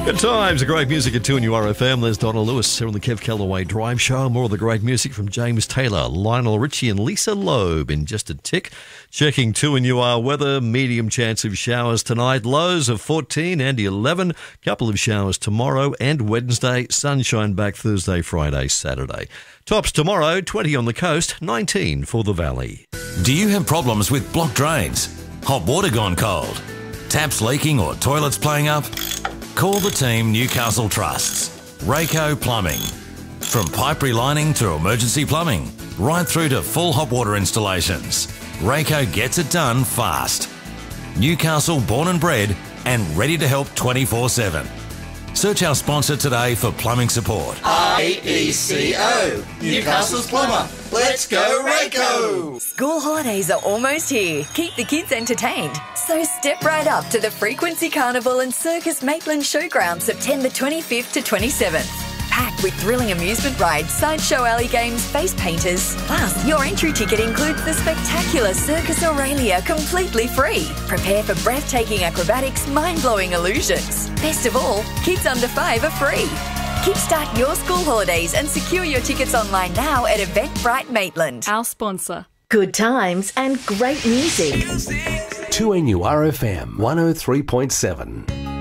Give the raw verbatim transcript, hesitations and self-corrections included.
Good times, great music at two and U R F M. There's Donna Lewis here on the Kev Callaway Drive Show. More of the great music from James Taylor, Lionel Richie and Lisa Loeb in just a tick. Checking two and U R weather, medium chance of showers tonight, lows of fourteen and eleven, couple of showers tomorrow and Wednesday, sunshine back Thursday, Friday, Saturday. Tops tomorrow, twenty on the coast, nineteen for the valley. Do you have problems with blocked drains? Hot water gone cold? Taps leaking or toilets playing up? Call the team Newcastle Trusts. Rayco Plumbing. From pipe relining to emergency plumbing, right through to full hot water installations, Rayco gets it done fast. Newcastle born and bred and ready to help twenty-four seven. Search our sponsor today for plumbing support. R E C O, Newcastle's plumber. Let's go Rayco! School holidays are almost here. Keep the kids entertained. So step right up to the Frequency Carnival and Circus Maitland Showground September twenty-fifth to twenty-seventh. Packed with thrilling amusement rides, sideshow alley games, face painters. Plus, your entry ticket includes the spectacular Circus Aurelia completely free. Prepare for breathtaking acrobatics, mind-blowing illusions. Best of all, kids under five are free. Kickstart your school holidays and secure your tickets online now at Eventbrite Maitland. Our sponsor. Good times and great music. two N U R F M one oh three point seven.